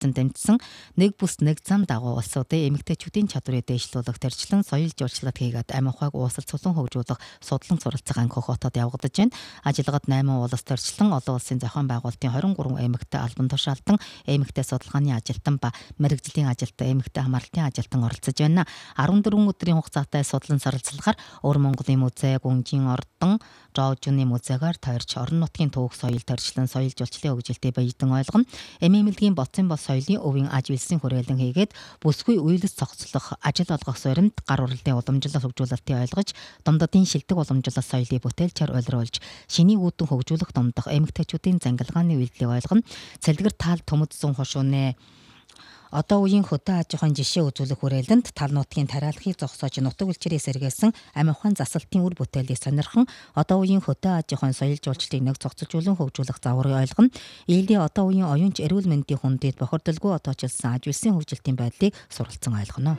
хуудсан дэмжсэн нэг бүс нэг зам дагуу улсуудын эмэгтэйчүүдийн чадварыг дээшлүүлэх төрчлөн соёл жуулчлалт хийгээд амь ухааг уусал цулан хөгжүүлэх судлан суралцах анхөх хотод явагдаж байна. Ажилгад 8 улс төрчлөн олон улсын зохион байгуулалтын 23 эмэгтэй албан тушаалтан, эмэгтэй судалгааны ажилтан ба мэрэгжлийн ажилтан, эмэгтэй хамгаалалтын ажилтан оролцож байна. 14 өдрийн хугацаатай судлан суралцлагаар Өвөр Монголын музей, Гүнжийн ордон, Жоожны музейгаар тойрч орон нутгийн төвөг соёл төрчлөн соёл жуулчлалын хөгжилтэй баяждан ойлгоно. Эмээмэлгийн бодсон бол соёлын өвийн аж үйлсийн хүрээлэн хийгээд бүсгүй үйлс цогцлох, ажил олгох суурьнд гар уралдын уламжлал хөгжүүлэлтийг ойлгож, домдодын шилдэг уламжлал соёлыг бүтээлчээр ойлгуулж, шиний үүдэн хөгжүүлэх домдох эмэгтэйчүүдийн зангилгааны үйлдэлийг ойлгоно. Цэлгэр таал төмөдсөн хошуунэ одоо үеийн хөдөө аж ахуйн жишээ үзүүлэх хүрээлэнд тал нутгийн тариалахыг зогсоож нутаг үлчирээ сэргээсэн амь ухаан засалтын үр бүтээлийг сонирхон одоо үеийн хөдөө аж ахуйн соёл жуулчлалыг нэг цогцолжуулан хөгжүүлэх загварыг ойлгоно. Ийлийн одоо үеийн оюунч эрүүл мэндийн хүндэд бохирдолгүй одоочилсан аж үйлсийн хөгжилтийн байдлыг суралцсан ойлгоно.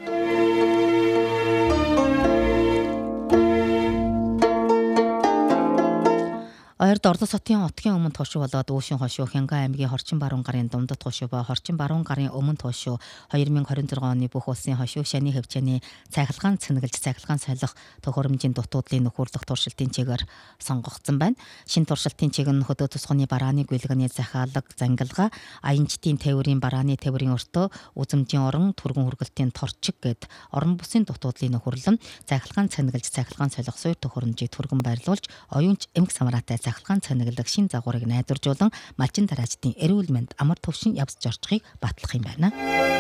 Ойрд Орлон хотын отгийн өмнөд хошуу болоод Үүшин хошуу, Хянган аймгийн Хорчин баруун гарын Думдад хошуу ба Хорчин баруун гарын өмнөд хошуу 2026 оны бүх улсын хошуу шаны хэмжээний цахилгаан цэнгэлж цахилгаан солих төхөөрөмжийн дутуудлын нөхөрлөх туршилтын чигээр сонгогдсон байна. Шинэ туршилтын чиг нь хөдөө тусганы барааны гүйлгэний захиалга, зангилга, аянчдын тээврийн барааны тээврийн өртөө, үзэмжийн орон, түргэн хүргэлтийн торчиг гэд орон бүсийн дутуудлын нөхөрлөм, цахилгаан цэнгэлж цахилгаан солих суурь төхөөрөмжийг түргэн байрлуулж, оюунч эмх самраатай цахилгаан цэнэглэх шин загварыг найдваржуулан малчин тараачдын эрүүл мэнд амар төвшин явц зорчхыг батлах юм байна.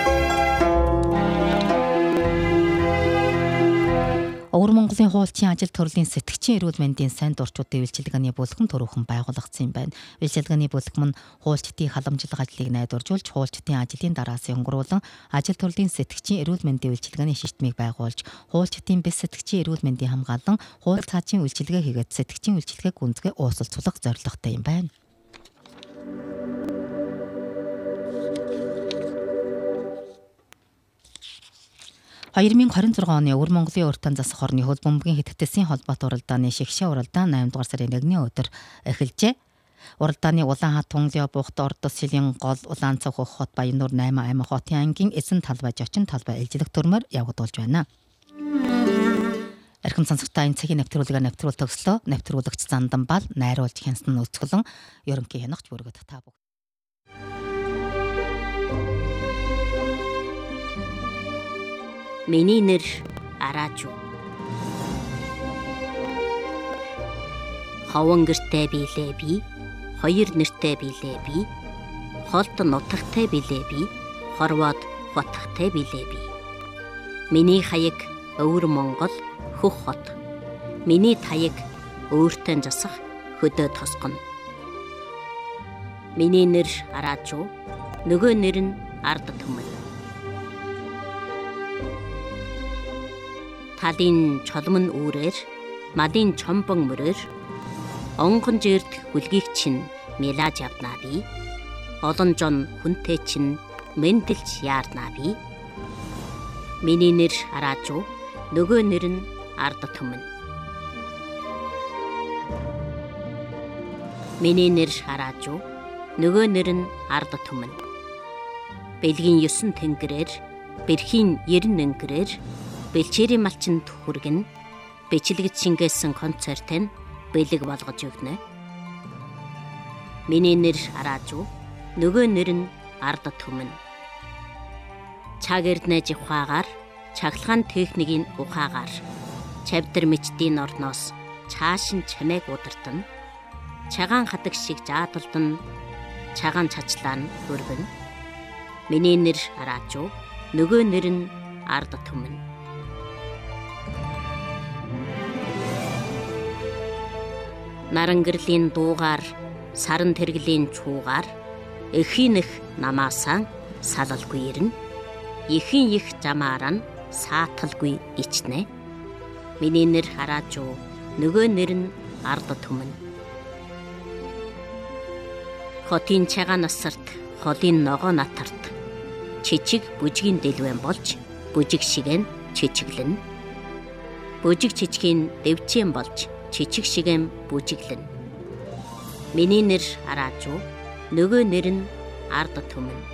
Өвөр Монголын хуулчин ажил төрлийн сэтгчийн эрүүл мэндийн сайн дурчдын үйлчилгээний бүлгэн төрөөхөн байгуулагдсан юм байна. Үйлчилгээний бүлгэн нь хуульчдын халамжлах ажлыг найдваржуулж, хуульчдын ажлын дараасын өнгөрүүлэн ажил төрлийн сэтгчийн эрүүл мэндийн үйлчилгээний шийтмийг байгуулж, хуульчдын бис сэтгчийн эрүүл мэндийн хамгаалан, хууль цаачийн үйлчилгээ хийгээд сэтгчийн үйлчилгээг гүнзгий уусалцуулах зорилготой юм байна. Хоёрын 26 оны Өвөр Монголын урьдчилан засах хорны хөл бөмбөгийн хэдтгэсийн холбоот уралдааны шигшээ уралдаан 8 дугаар сарын 1-ний өдөр эхэлжээ. Уралдааны Улаанхаат Тунгалын бухт Ордос шилийн гол Улаанцах хот Баяннуур 8 аймаг хотын ангийн эзэн талбай жочин талбай илжлэх төрмөр явагдуулж байна. Эрхэм сонсогчдоо энэ цагийн нэвтрүүлгээр нэвтрүүл төгслөө. Нэвтрүүлэгч Зандан Бал, найруулж Хянсан Өцгөлөн, ерөнхий хянагч бүргэд та бүгд. Миний нэр Араажуу. Ховон гэртэй биелээ би, хоёр нэртэй биелээ би, холд нутагтай биелээ би, хорвоод хотхтай биелээ би. Миний хаяг Өвөр Монгол хөх хот. Миний таяг өөртөө засах хөдөө тосгоно. Миний нэр Араажуу, нөгөө нэр нь Ард Түмэн. Талын чолмон үүрээр, малын чомбон мөрөөр, онгон жерд хүлгийг чинь мэлаж явнаа би, олон жон хүнтэй чинь мэндэлж яарнаа би. Миний нэр Араажуу, нөгөө нэр нь Ард Түмэн. Миний нэр Араажуу, нөгөө нэр нь Ард Түмэн. Бэлгийн 9 тэнгэрээр, бэрхийн 90 өнгөрээр, бэлчээрийн малчинд хүргэн, бичлэгд шингээсэн концертын бэлэг болгож өгнө. Миний нэр Араажуу, нөгөө нэр нь Ард Түмэн. Цаг эрднэж ухаагаар, чаглагаан техникийн ухаагаар, чавдар мичдийн орноос чаашин чамайг удирдана. Чагаан хадаг шиг жааталдан, чагаан цачлаа нь хөргөн. Миний нэр Араажуу, нөгөө нэр нь Ард Түмэн. Нарангэрлийн дуугаар, саран тэргэлийн чуугаар, эхийнх намаасаа салалгүй ирнэ. Ихийн их жамаараа сааталгүй ичнэ. Миний нэр Араажуу, нөгөө нэр нь Ард Түмэн. Хотын чагаан насарт, холын ногоо натарт, чичиг бүжгийн дэлвэн болж, бүжиг шигэн чичиглэн. Бүжиг чичгийн дэвчэн болж, чичиг шигэм бүжиглэн. Миний нэр Араажуу, нөгөө нэр нь Ард Түмэн.